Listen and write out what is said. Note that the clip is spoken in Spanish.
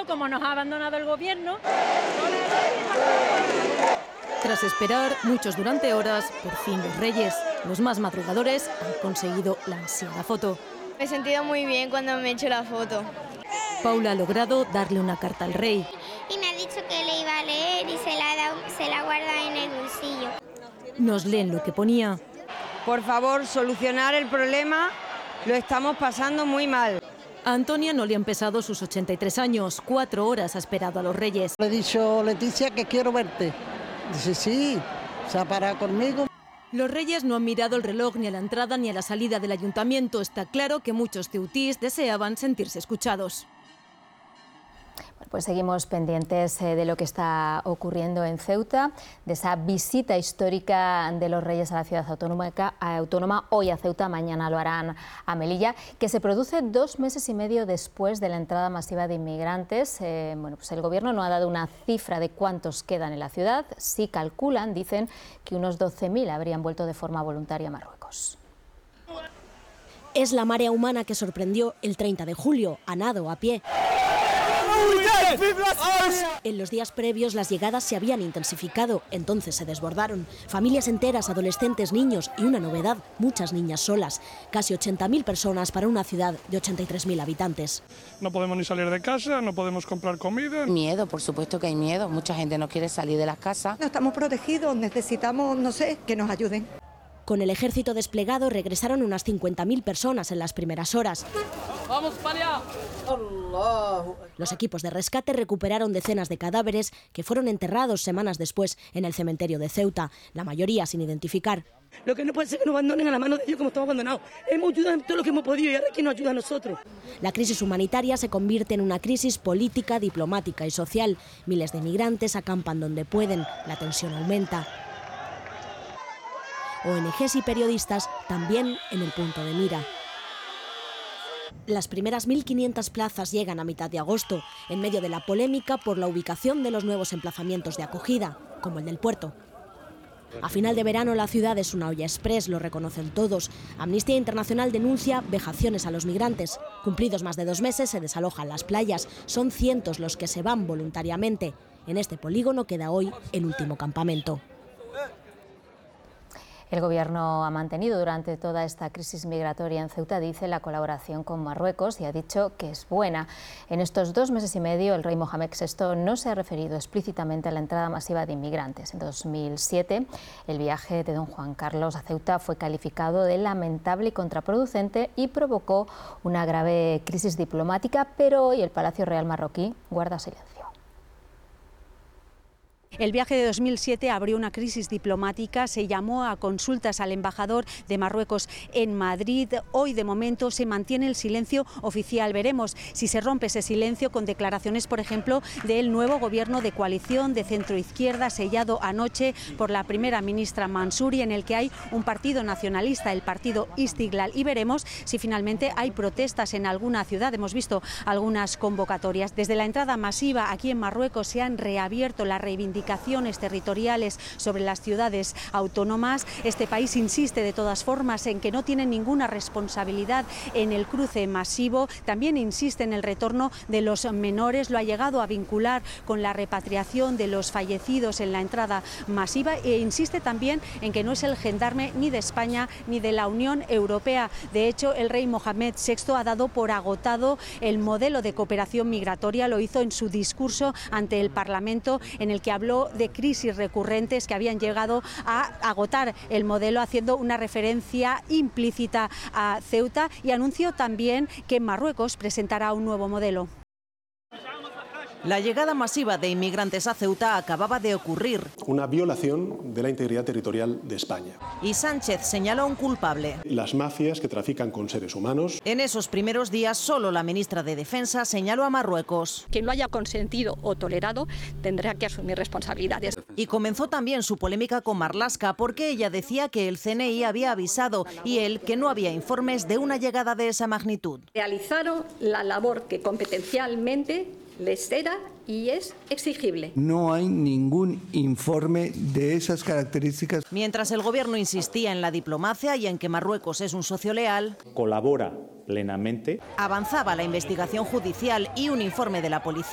abandonado, como nos ha abandonado el gobierno. Tras esperar muchos durante horas, por fin los Reyes, los más madrugadores, han conseguido la ansiada foto. Me he sentido muy bien cuando me he hecho la foto. Paula ha logrado darle una carta al rey. Y me ha dicho que le iba a leer y se la guarda en el bolsillo. Nos leen lo que ponía. Por favor, solucionar el problema, lo estamos pasando muy mal. A Antonia no le han pesado sus 83 años, 4 horas ha esperado a los Reyes. Le he dicho, Leticia, que quiero verte. Dice, sí, se ha parado conmigo. Los Reyes no han mirado el reloj ni a la entrada ni a la salida del ayuntamiento. Está claro que muchos ceutís deseaban sentirse escuchados. Pues seguimos pendientes de lo que está ocurriendo en Ceuta, de esa visita histórica de los Reyes a la ciudad autónoma, hoy a Ceuta, mañana lo harán a Melilla, que se produce 2 meses y medio después de la entrada masiva de inmigrantes. Pues el gobierno no ha dado una cifra de cuántos quedan en la ciudad, sí calculan, dicen que unos 12.000 habrían vuelto de forma voluntaria a Marruecos. Es la marea humana que sorprendió el 30 de julio, a nado, a pie. En los días previos las llegadas se habían intensificado, entonces se desbordaron. Familias enteras, adolescentes, niños y una novedad, muchas niñas solas. Casi 80.000 personas para una ciudad de 83.000 habitantes. No podemos ni salir de casa, no podemos comprar comida. Miedo, por supuesto que hay miedo. Mucha gente no quiere salir de las casas. No estamos protegidos, necesitamos, no sé, que nos ayuden. Con el ejército desplegado regresaron unas 50.000 personas en las primeras horas. ¡Vamos para allá! Los equipos de rescate recuperaron decenas de cadáveres que fueron enterrados semanas después en el cementerio de Ceuta, la mayoría sin identificar. Lo que no puede ser que nos abandonen a la mano de ellos como estamos abandonados. Hemos ayudado en todo lo que hemos podido y ahora ¿quién nos ayuda a nosotros? La crisis humanitaria se convierte en una crisis política, diplomática y social. Miles de migrantes acampan donde pueden, la tensión aumenta. ONGs y periodistas también en el punto de mira. Las primeras 1.500 plazas llegan a mitad de agosto, en medio de la polémica por la ubicación de los nuevos emplazamientos de acogida, como el del puerto. A final de verano la ciudad es una olla express, lo reconocen todos. Amnistía Internacional denuncia vejaciones a los migrantes. Cumplidos más de 2 meses se desalojan las playas. Son cientos los que se van voluntariamente. En este polígono queda hoy el último campamento. El Gobierno ha mantenido durante toda esta crisis migratoria en Ceuta, dice, la colaboración con Marruecos y ha dicho que es buena. En estos 2 meses y medio, el rey Mohamed VI no se ha referido explícitamente a la entrada masiva de inmigrantes. En 2007, el viaje de don Juan Carlos a Ceuta fue calificado de lamentable y contraproducente y provocó una grave crisis diplomática, pero hoy el Palacio Real marroquí guarda silencio. El viaje de 2007 abrió una crisis diplomática, se llamó a consultas al embajador de Marruecos en Madrid. Hoy, de momento, se mantiene el silencio oficial. Veremos si se rompe ese silencio con declaraciones, por ejemplo, del nuevo gobierno de coalición de centro-izquierda sellado anoche por la primera ministra Mansouri, en el que hay un partido nacionalista, el partido Istiglal, y veremos si finalmente hay protestas en alguna ciudad. Hemos visto algunas convocatorias. Desde la entrada masiva aquí en Marruecos se han reabierto las reivindicaciones territoriales sobre las ciudades autónomas. Este país insiste de todas formas en que no tiene ninguna responsabilidad en el cruce masivo. También insiste en el retorno de los menores. Lo ha llegado a vincular con la repatriación de los fallecidos en la entrada masiva e insiste también en que no es el gendarme ni de España ni de la Unión Europea. De hecho, el rey Mohamed VI ha dado por agotado el modelo de cooperación migratoria. Lo hizo en su discurso ante el Parlamento, en el que habló de crisis recurrentes que habían llegado a agotar el modelo, haciendo una referencia implícita a Ceuta, y anunció también que Marruecos presentará un nuevo modelo. La llegada masiva de inmigrantes a Ceuta acababa de ocurrir. Una violación de la integridad territorial de España. Y Sánchez señaló a un culpable. Las mafias que trafican con seres humanos. En esos primeros días, solo la ministra de Defensa señaló a Marruecos. Quien lo haya consentido o tolerado tendrá que asumir responsabilidades. Y comenzó también su polémica con Marlaska, porque ella decía que el CNI había avisado y él que no había informes de una llegada de esa magnitud. Realizaron la labor que competencialmente les era y es exigible. No hay ningún informe de esas características. Mientras el gobierno insistía en la diplomacia y en que Marruecos es un socio leal, colabora plenamente. Avanzaba la investigación judicial y un informe de la policía